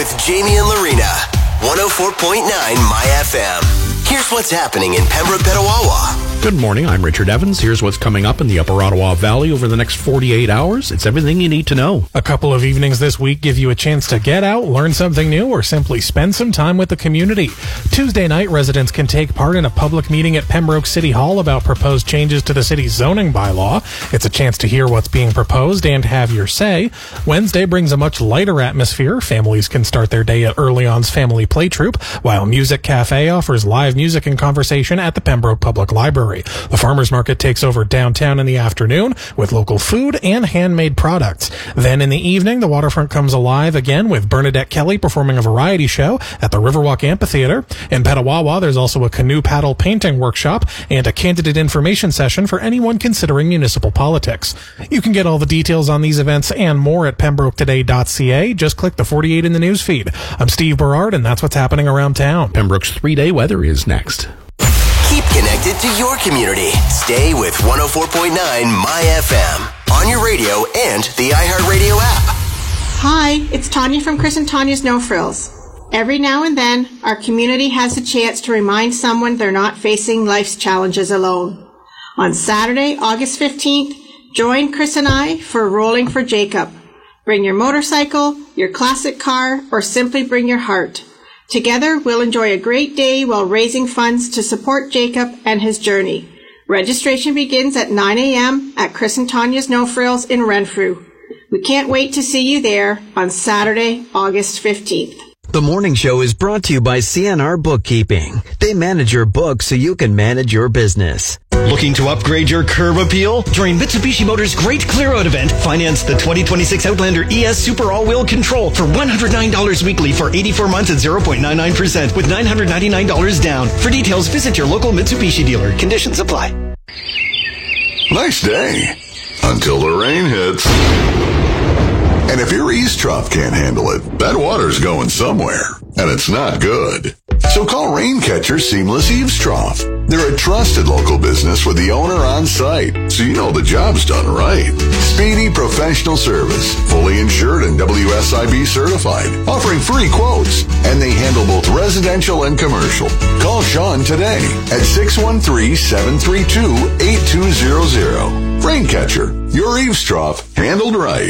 with Jamie and Lorena. 104.9 My FM. Here's what's happening in Pembroke, Petawawa. Good morning, I'm Richard Evans. Here's what's coming up in the Upper Ottawa Valley over the next 48 hours. It's everything you need to know. A couple of evenings this week give you a chance to get out, learn something new, or simply spend some time with the community. Tuesday night, residents can take part in a public meeting at Pembroke City Hall about proposed changes to the city's zoning bylaw. It's a chance to hear what's being proposed and have your say. Wednesday brings a much lighter atmosphere. Families can start their day at Early On's Family Play Troupe, while Music Cafe offers live music and conversation at the Pembroke Public Library. The farmers market takes over downtown in the afternoon with local food and handmade products. Then in the evening, the waterfront comes alive again with Bernadette Kelly performing a variety show at the Riverwalk Amphitheater. In Petawawa, there's also a canoe paddle painting workshop and a candidate information session for anyone considering municipal politics. You can get all the details on these events and more at pembroketoday.ca. Just click the 48 in the news feed. I'm Steve Berard, and that's what's happening around town. Pembroke's 3-day weather is next. Keep connected to your community. Stay with 104.9 My FM on your radio and the iHeartRadio app. Hi, it's Tanya from Chris and Tanya's No Frills. Every now and then, our community has a chance to remind someone they're not facing life's challenges alone. On Saturday, August 15th, join Chris and I for Rolling for Jacob. Bring your motorcycle, your classic car, or simply bring your heart. Together, we'll enjoy a great day while raising funds to support Jacob and his journey. Registration begins at 9 a.m. at Chris and Tanya's No Frills in Renfrew. We can't wait to see you there on Saturday, August 15th. The morning show is brought to you by CNR Bookkeeping. They manage your books so you can manage your business. Looking to upgrade your curb appeal? During Mitsubishi Motors' Great Clear Out event, finance the 2026 Outlander ES Super All-Wheel Control for $109 weekly for 84 months at 0.99% with $999 down. For details, visit your local Mitsubishi dealer. Conditions apply. Nice day. Until the rain hits. And if your eaves trough can't handle it, that water's going somewhere. And it's not good. So call Raincatcher Seamless Eaves Trough. They're a trusted local business with the owner on site, so you know the job's done right. Speedy professional service, fully insured and WSIB certified, offering free quotes, and they handle both residential and commercial. Call Sean today at 613-732-8200. Raincatcher, your eaves trough handled right.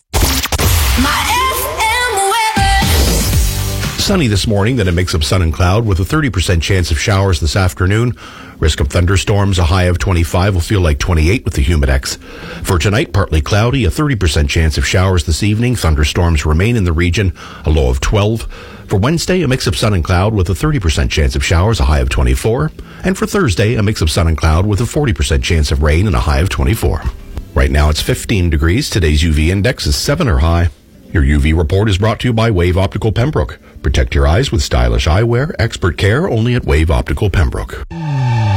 Sunny this morning, then a mix of sun and cloud with a 30% chance of showers this afternoon. Risk of thunderstorms, a high of 25, will feel like 28 with the humidex. For tonight, partly cloudy, a 30% chance of showers this evening. Thunderstorms remain in the region, a low of 12. For Wednesday, a mix of sun and cloud with a 30% chance of showers, a high of 24. And for Thursday, a mix of sun and cloud with a 40% chance of rain and a high of 24. Right now it's 15 degrees. Today's UV index is 7 or high. Your UV report is brought to you by Wave Optical Pembroke. Protect your eyes with stylish eyewear, expert care only at Wave Optical Pembroke.